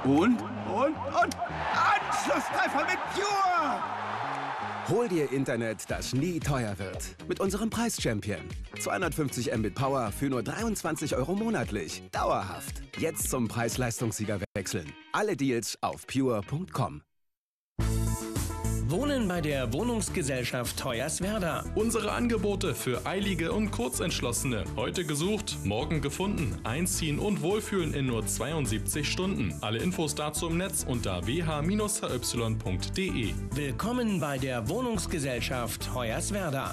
Anschlusstreffer mit Pure! Hol dir Internet, das nie teuer wird. Mit unserem Preis-Champion. 250 Mbit Power für nur 23 € monatlich. Dauerhaft. Jetzt zum Preis-Leistungssieger wechseln. Alle Deals auf pure.com. Wohnen bei der Wohnungsgesellschaft Hoyerswerda. Unsere Angebote für Eilige und Kurzentschlossene. Heute gesucht, morgen gefunden. Einziehen und Wohlfühlen in nur 72 Stunden. Alle Infos dazu im Netz unter wh-hy.de. Willkommen bei der Wohnungsgesellschaft Hoyerswerda.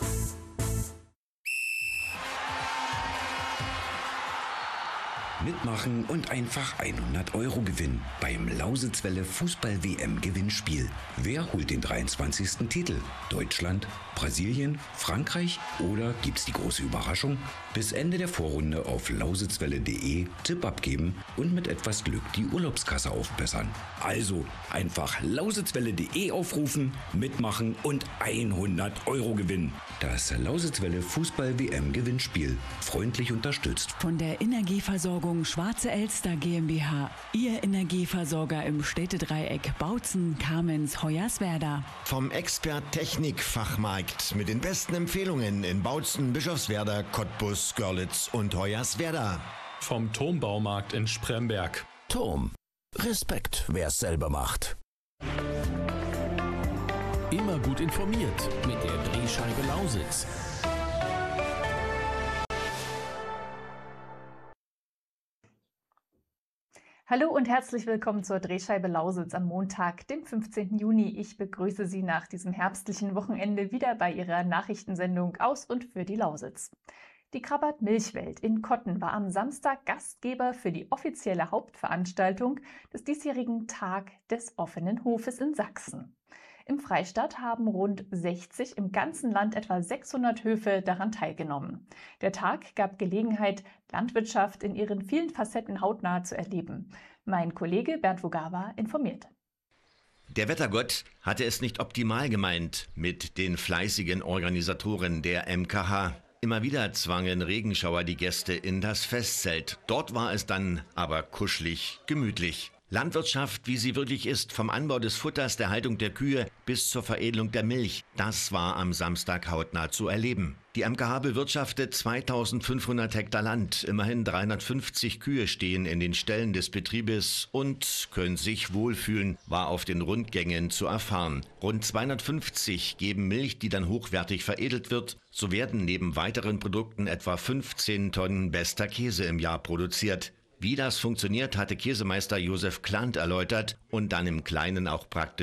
Mitmachen und einfach 100 € gewinnen beim Lausitzwelle Fußball-WM-Gewinnspiel. Wer holt den 23. Titel? Deutschland, Brasilien, Frankreich oder gibt's die große Überraschung? Bis Ende der Vorrunde auf lausitzwelle.de Tipp abgeben und mit etwas Glück die Urlaubskasse aufbessern. Also einfach lausitzwelle.de aufrufen, mitmachen und 100 € gewinnen. Das Lausitzwelle Fußball-WM-Gewinnspiel. Freundlich unterstützt von der Energieversorgung Schwarze Elster GmbH. Ihr Energieversorger im Städtedreieck Bautzen, Kamenz, Hoyerswerda. Vom Expert Technik Fachmarkt mit den besten Empfehlungen in Bautzen, Bischofswerda, Cottbus, Görlitz und Hoyerswerda. Vom Turmbaumarkt in Spremberg. Turm. Respekt, wer es selber macht. Immer gut informiert mit der Drehscheibe Lausitz. Hallo und herzlich willkommen zur Drehscheibe Lausitz am Montag, dem 15. Juni. Ich begrüße Sie nach diesem herbstlichen Wochenende wieder bei Ihrer Nachrichtensendung aus und für die Lausitz. Die Krabbat Milchwelt in Kotten war am Samstag Gastgeber für die offizielle Hauptveranstaltung des diesjährigen Tag des offenen Hofes in Sachsen. Im Freistaat haben rund 60, im ganzen Land etwa 600 Höfe daran teilgenommen. Der Tag gab Gelegenheit, Landwirtschaft in ihren vielen Facetten hautnah zu erleben. Mein Kollege Bernd Vogawa informiert. Der Wettergott hatte es nicht optimal gemeint mit den fleißigen Organisatoren der MKH. Immer wieder zwangen Regenschauer die Gäste in das Festzelt. Dort war es dann aber kuschelig, gemütlich. Landwirtschaft, wie sie wirklich ist, vom Anbau des Futters, der Haltung der Kühe bis zur Veredelung der Milch, das war am Samstag hautnah zu erleben. Die MKH bewirtschaftet 2500 Hektar Land, immerhin 350 Kühe stehen in den Ställen des Betriebes und können sich wohlfühlen, war auf den Rundgängen zu erfahren. Rund 250 geben Milch, die dann hochwertig veredelt wird. So werden neben weiteren Produkten etwa 15 Tonnen bester Käse im Jahr produziert. Wie das funktioniert, hatte Käsemeister Josef Klant erläutert und dann im Kleinen auch praktisch